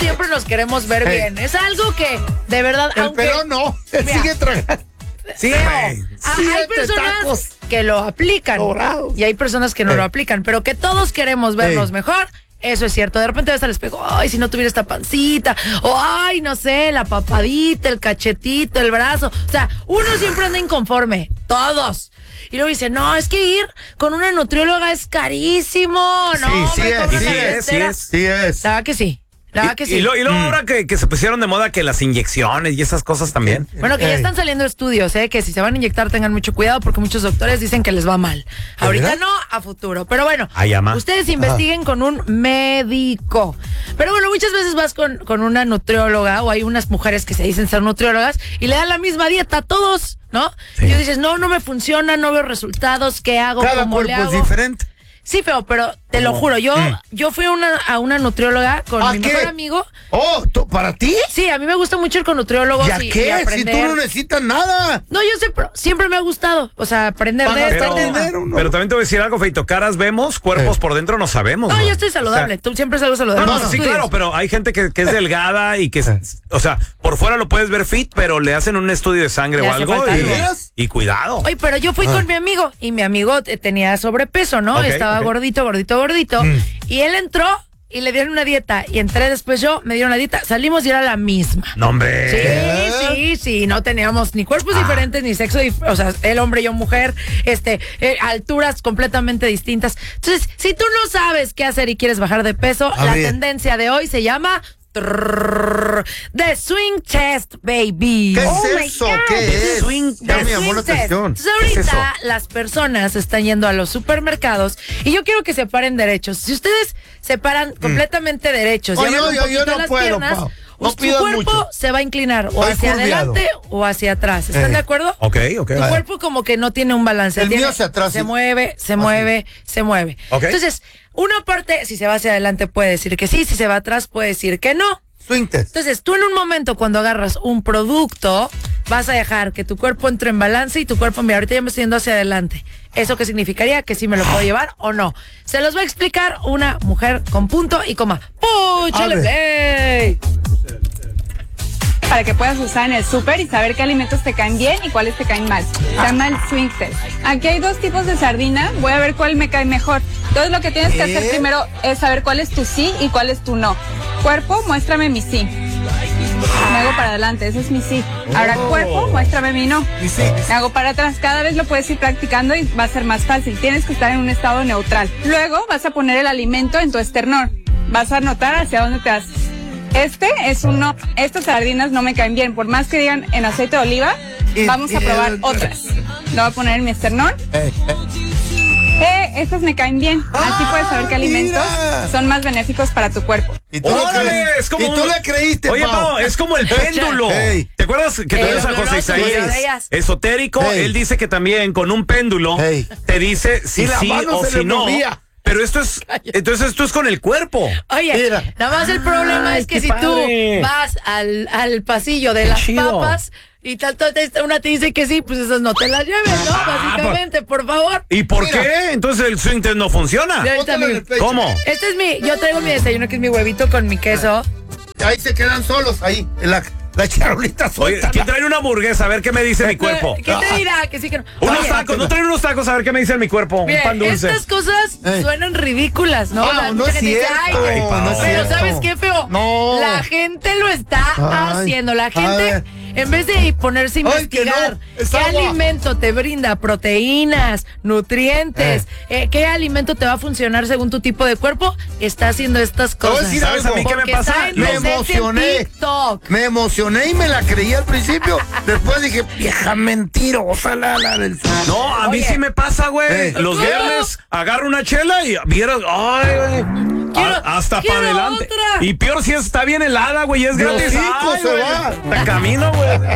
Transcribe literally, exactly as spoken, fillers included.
siempre nos queremos ver hey. bien. Es algo que, de verdad, el aunque... pelón no, él mira, sigue tragando. Sí, Feo. Ah, hay personas tacos. que lo aplican Dorados. y hay personas que no hey. lo aplican, pero que todos queremos vernos hey. mejor. Eso es cierto. De repente ves al espejo, ay, si no tuviera esta pancita, o ay, no sé, la papadita, el cachetito, el brazo. O sea, uno siempre anda inconforme. Todos. Y luego dice, no, es que ir con una nutrióloga es carísimo. No, sí, sí, hombre, es, sí, es, sí es, sí es. ¿Sabes que sí? Y, que sí. y, lo, y luego mm. ahora que, que se pusieron de moda que las inyecciones y esas cosas también. Bueno, que ya están saliendo estudios, ¿eh? Que si se van a inyectar tengan mucho cuidado porque muchos doctores dicen que les va mal. Ahorita ¿verdad? No, a futuro. Pero bueno, ustedes investiguen Ajá. con un médico. Pero bueno, muchas veces vas con, con una nutrióloga o hay unas mujeres que se dicen ser nutriólogas y le dan la misma dieta a todos, ¿no? Sí. Y tú dices, no, no me funciona, no veo resultados, ¿qué hago? Cada ¿Cómo le hago? cuerpo es diferente. Sí, feo, pero te lo juro, yo mm. yo fui a una, a una nutrióloga con mi qué? mejor amigo. Oh, ¿para ti? Sí, a mí me gusta mucho ir con nutriólogos. ¿Y a y, qué? Y aprender. Si tú no necesitas nada. No, yo sé, pero siempre me ha gustado. O sea, aprender de pero, esto. Dinero, no. Pero también te voy a decir algo, Feito. Caras vemos, cuerpos eh. por dentro no sabemos. No, ¿no? yo estoy saludable. O sea, tú siempre salgo saludable. No, no, no sí, claro, pero hay gente que, que es delgada y que, eh. o sea, por fuera lo puedes ver fit, pero le hacen un estudio de sangre o algo. Y, y cuidado. Oye, pero yo fui ah. con mi amigo y mi amigo tenía sobrepeso, ¿no? Okay, Estaba okay. gordito, gordito, gordito. Mm. Y él entró y le dieron una dieta y entré después yo, me dieron la dieta, salimos y era la misma. No, hombre. Sí, sí, sí, no teníamos ni cuerpos ah. diferentes, ni sexo, dif- o sea, el hombre y yo mujer, este, eh, alturas completamente distintas. Entonces, si tú no sabes qué hacer y quieres bajar de peso, A la ver. tendencia de hoy se llama The Swing Test, baby. ¿Qué oh es eso? ¿Qué es? Swing, ya me llamó la atención. Entonces ahorita es las personas están yendo a los supermercados y yo quiero que se paren derechos. Si ustedes se paran mm. completamente derechos, oh, y yo, un yo, yo no las puedo, piernas, Pau. No su cuerpo mucho. se va a inclinar o Estoy hacia curviado. adelante o hacia atrás. ¿Están eh. de acuerdo? Ok, ok. Tu cuerpo como que no tiene un balance. El tiene, mío hacia atrás. Se sí. mueve, se mueve, ah, sí. se mueve. Okay. Entonces, una parte, si se va hacia adelante puede decir que sí, si se va atrás puede decir que no. Swing test. Entonces, tú en un momento cuando agarras un producto, vas a dejar que tu cuerpo entre en balance y tu cuerpo, mira, ahorita ya me estoy yendo hacia adelante. ¿Eso qué significaría? Que sí me lo puedo llevar o no. Se los va a explicar una mujer con punto y coma. ¡Púchale play! Para que puedas usar en el súper y saber qué alimentos te caen bien y cuáles te caen mal. Se llama el Swing Test. Aquí hay dos tipos de sardina. Voy a ver cuál me cae mejor. Entonces lo que tienes que hacer primero es saber cuál es tu sí y cuál es tu no. Cuerpo, muéstrame mi sí. Me hago para adelante, ese es mi sí. Ahora cuerpo, muéstrame mi no. Me hago para atrás. Cada vez lo puedes ir practicando y va a ser más fácil. Tienes que estar en un estado neutral. Luego vas a poner el alimento en tu esternón. Vas a notar hacia dónde te haces. Este es un no. Estas sardinas no me caen bien. Por más que digan en aceite de oliva, vamos a probar otras. Lo voy a poner en mi esternón. Eh, estas me caen bien. Así puedes saber qué alimentos son más benéficos para tu cuerpo. ¿Y tú, ¡Órale! Es como ¿Y tú un... le creíste, Oye, Pau? Pau, es como el péndulo. Hey. ¿Te acuerdas que hey, tenemos a José Isaías esotérico? Hey. Él dice que también con un péndulo hey. te dice si sí o si no. Movía. Pero esto es, entonces esto es con el cuerpo. Oye, Mira. nada más el problema Ay, es que si padre. tú vas al, al pasillo de las chido. papas y tal, tal, una te dice que sí, pues esas no te las lleves, ¿no? Ah, básicamente, por favor. ¿Y por Mira. qué? Entonces el swing test no funciona. ¿Cómo? Este es mi, yo traigo mi desayuno que es mi huevito con mi queso. Ahí se quedan solos, ahí, en la... La charolita suelta. Oye, ¿quién trae una hamburguesa? A ver qué me dice mi cuerpo. ¿Quién te dirá? Que sí que no. Unos Oye, tacos, no traen unos tacos a ver qué me dice mi cuerpo. Mira, un pan dulce. Estas cosas eh. suenan ridículas, ¿no? No, no es cierto. Dice, Ay, Ay, no es pero cierto. ¿sabes qué, feo? No. La gente lo está Ay, haciendo. La gente, en vez de ponerse a investigar no, qué agua. alimento te brinda proteínas, nutrientes, eh. Eh, qué alimento te va a funcionar según tu tipo de cuerpo, está haciendo estas cosas. ¿Sabes a mí qué me pasa? Me emocioné. Me emocioné y me la creí al principio. Después dije, vieja mentirosa la, la del... No, a mí Oye. sí me pasa, güey. Eh. Los viernes agarro una chela y vieras, ay, güey. Quiero, hasta para adelante. Otra. Y peor si está bien helada, güey, es gratis. Ay, se va. Camino, güey.